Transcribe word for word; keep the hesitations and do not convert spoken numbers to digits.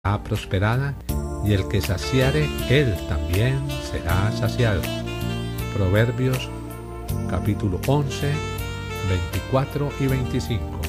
será prosperada, y el que saciare, él también será saciado. Proverbios capítulo once, veinticuatro y veinticinco.